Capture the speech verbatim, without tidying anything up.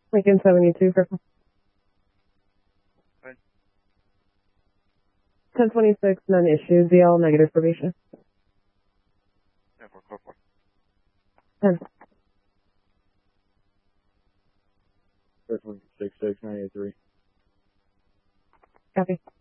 Lincoln seventy-two for Fine. ten twenty-six, none issued, D L negative probation. ten four, four four. ten. First one, six six nine eight three. Copy.